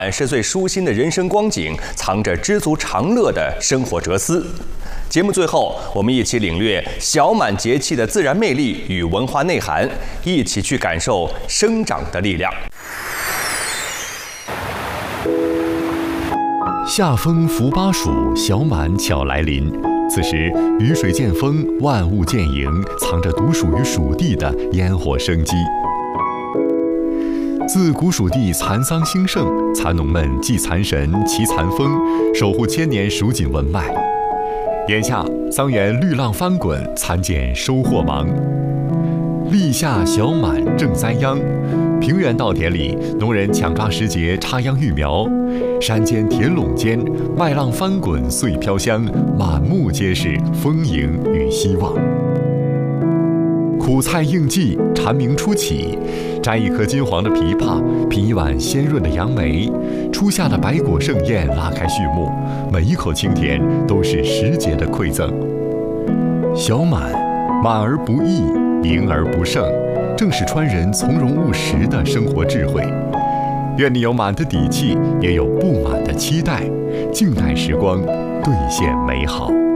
是最舒心的人生光景，藏着知足常乐的生活哲思。节目最后，我们一起领略小满节气的自然魅力与文化内涵，一起去感受生长的力量。 夏风伏巴暑，小满巧来临。此时雨水渐丰，万物渐盈，藏着独属于蜀地的烟火生机。自古蜀地蚕桑兴盛，蚕农们祭蚕神，骑蚕风，守护千年蜀锦文脉。眼下桑园绿浪翻滚，蚕茧收获忙。立夏小满正栽秧，平原稻田里，农人抢抓时节插秧育苗。山间田垄间，麦浪翻滚碎飘香，满目皆是丰盈与希望。苦菜应季，蝉鸣初起，摘一颗金黄的枇杷，品一碗鲜润的杨梅，初夏的百果盛宴拉开序幕，每一口清甜都是时节的馈赠。小满，满而不溢，盈而不盛，正是川人从容务实的生活智慧。愿你有满的底气，也有不满的期待，静待时光兑现美好。